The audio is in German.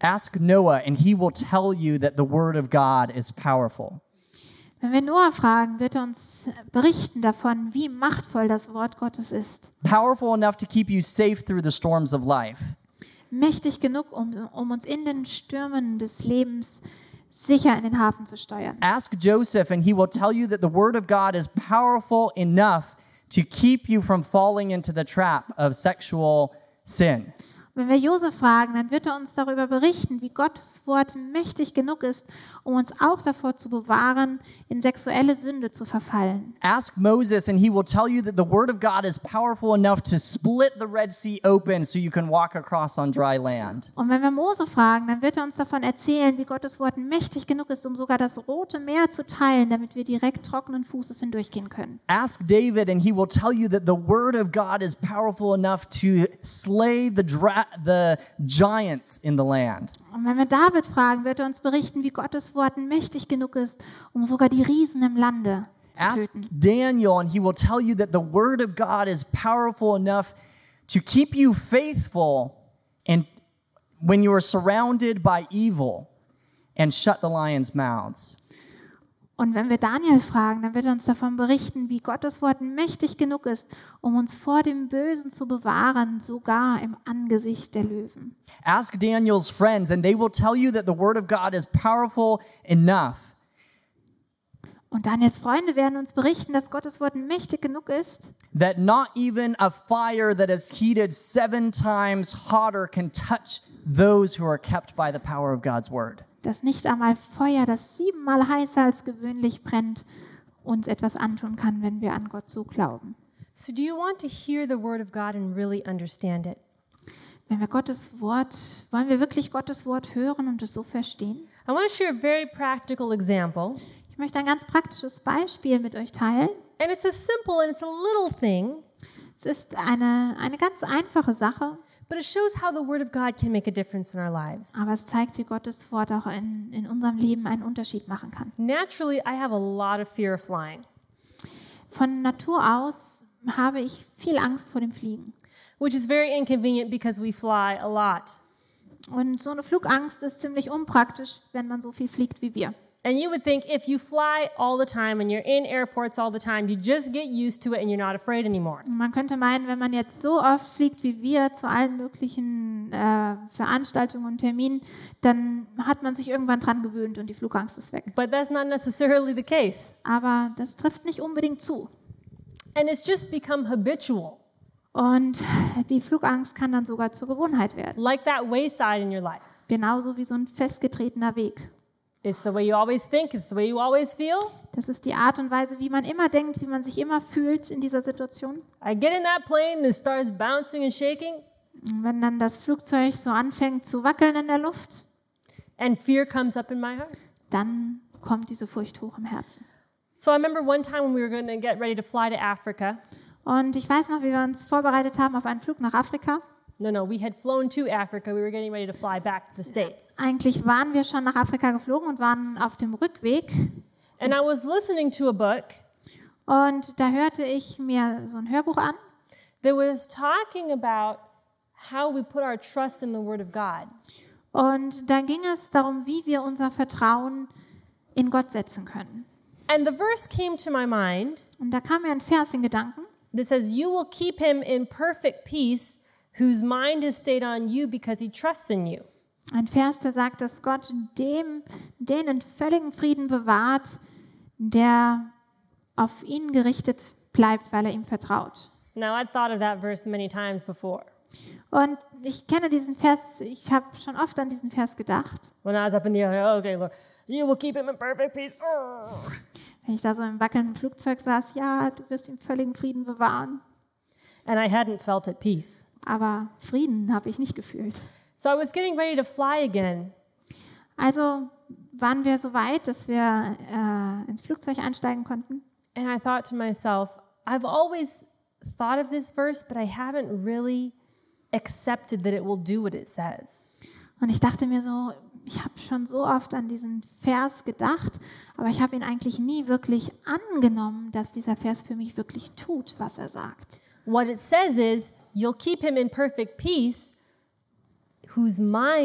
Ask Noah and he will tell you that the word of God is powerful. Wenn wir Noah fragen, wird er uns berichten davon, wie machtvoll das Wort Gottes ist. Powerful enough to keep you safe through the storms of life. Mächtig genug, um uns in den Stürmen des Lebens sicher in den Hafen zu steuern. Ask Joseph and he will tell you that the word of God is powerful enough to keep you from falling into the trap of sexual sin. Wenn wir Josef fragen, dann wird er uns darüber berichten, wie Gottes Wort mächtig genug ist, um uns auch davor zu bewahren, in sexuelle Sünde zu verfallen. Ask Moses and he will tell you that the word of God is powerful enough to split the Red Sea open so you can walk across on dry land. Und wenn wir Mose fragen, dann wird er uns davon erzählen, wie Gottes Wort mächtig genug ist, um sogar das Rote Meer zu teilen, damit wir direkt trockenen Fußes hindurchgehen können. Ask David and he will tell you that the word of God is powerful enough to slay the giants in the land. Und wenn wir David fragen, wird er uns berichten, wie Gottes Wort mächtig genug ist, um sogar die Riesen im Lande zu Ask töten. Daniel and he will tell you that the word of God is powerful enough to keep you faithful and when you are surrounded by evil and shut the lions' mouths. Und wenn wir Daniel fragen, dann wird er uns davon berichten, wie Gottes Wort mächtig genug ist, um uns vor dem Bösen zu bewahren, sogar im Angesicht der Löwen. Ask Daniel's friends and they will tell you that the word of God is powerful enough Und Daniels Freunde werden uns berichten, dass Gottes Wort mächtig genug ist, that not even a fire that is heated 7 times hotter can touch those who are kept by the power of God's word. dass nicht einmal Feuer, das 7-mal heißer als gewöhnlich brennt, uns etwas antun kann, wenn wir an Gott so glauben. So do you want to hear the word of God and really understand it? Wenn wir wollen wir wirklich Gottes Wort hören und es so verstehen? I want to share a very practical example. Ich möchte ein ganz praktisches Beispiel mit euch teilen. And it's a simple and it's a little thing, Es ist eine ganz einfache Sache, but it shows how the word of God can make a difference in our lives. aber es zeigt, wie Gottes Wort auch in unserem Leben einen Unterschied machen kann. Naturally, I have a lot of fear of flying, Von Natur aus habe ich viel Angst vor dem Fliegen. which is very inconvenient because we fly a lot. Und so eine Flugangst ist ziemlich unpraktisch, wenn man so viel fliegt wie wir. And you would think if you fly all the time and you're in airports all the time, you just get used to it and you're not afraid anymore. Und man könnte meinen, wenn man jetzt so oft fliegt wie wir zu allen möglichen Veranstaltungen und Terminen, dann hat man sich irgendwann dran gewöhnt und die Flugangst ist weg. But that's not necessarily the case. Aber das trifft nicht unbedingt zu. And it's just become habitual, Und die Flugangst kann dann sogar zur Gewohnheit werden. like that wayside in your life. Genauso wie so ein festgetretener Weg. It's the way you always think, it's the way you always feel. Das ist die Art und Weise, wie man immer denkt, wie man sich immer fühlt in dieser Situation. I get in that plane and it starts bouncing and shaking, Und wenn dann das Flugzeug so anfängt zu wackeln in der Luft, and fear comes up in my heart. dann kommt diese Furcht hoch im Herzen. So I remember one time when we were going to get ready to fly to Africa. Und ich weiß noch, wie wir uns vorbereitet haben auf einen Flug nach Afrika. No, we had flown to Africa. We were getting ready to fly back to the States. Eigentlich waren wir schon nach Afrika geflogen und waren auf dem Rückweg. And I was listening to a book Und da hörte ich mir so ein Hörbuch an. that was talking about how we put our trust in the Word of God. Und da ging es darum, wie wir unser Vertrauen in Gott setzen können. And the verse came to my mind Und da kam mir ein Vers in Gedanken. that says, "You will keep him in perfect peace, whose mind is stayed on you because he trusts in you." Ein Vers, der sagt, dass Gott den in völligen Frieden bewahrt, der auf ihn gerichtet bleibt, weil er ihm vertraut. Now, I'd thought of that verse many times before. Und ich kenne diesen Vers, ich habe schon oft an diesen Vers gedacht. When I was up in the air, okay, Lord, you will keep him in perfect peace. Wenn ich da so im wackelnden Flugzeug saß, ja, du wirst ihm völligen Frieden bewahren. And I hadn't felt at peace. Aber Frieden habe ich nicht gefühlt. So I was getting ready to fly again. Also waren wir so weit, dass wir ins Flugzeug einsteigen konnten. And I thought to myself, I've always thought of this verse, but I haven't really accepted that it will do what it says. Und ich dachte mir so, ich habe schon so oft an diesen Vers gedacht, aber ich habe ihn eigentlich nie wirklich angenommen, dass dieser Vers für mich wirklich tut, was er sagt. What it says is, you'll keep him in perfect peace, whose mind